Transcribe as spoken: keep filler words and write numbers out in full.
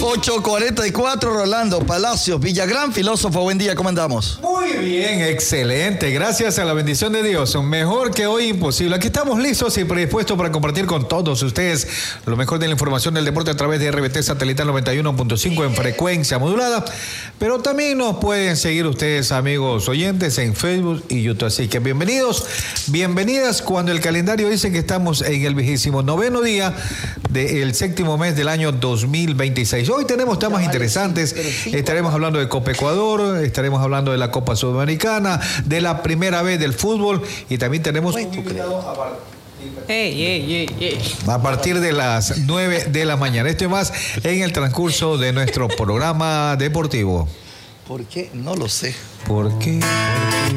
ocho cuarenta y cuatro, Rolando Palacios, Villagrán, filósofo, buen día, ¿cómo andamos? Muy bien, excelente, gracias a la bendición de Dios, mejor que hoy imposible. Aquí estamos listos y predispuestos para compartir con todos ustedes lo mejor de la información del deporte a través de R B T Satelital noventa y uno punto cinco en frecuencia modulada, pero también nos pueden seguir ustedes, amigos oyentes, en Facebook y YouTube, así que bienvenidos, bienvenidas cuando el calendario dice que estamos en el vigésimo noveno día del séptimo mes del año dos mil veintiséis. Hoy tenemos temas interesantes, estaremos hablando de Copa Ecuador, estaremos hablando de la Copa Sudamericana, de la primera vez del fútbol y también tenemos un invitado a partir, hey, hey, hey, hey. a partir de las nueve de la mañana. Esto y más en el transcurso de nuestro programa deportivo. ¿Por qué? No lo sé. ¿Por qué? ¿Por qué?